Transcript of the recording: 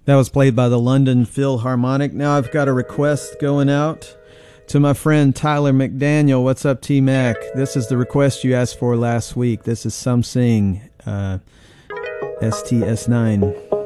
That was played by the London Philharmonic. Now I've got a request going out to my friend Tyler McDaniel. What's up, T-Mac? This is the request you asked for last week. This is Some Sing, STS9.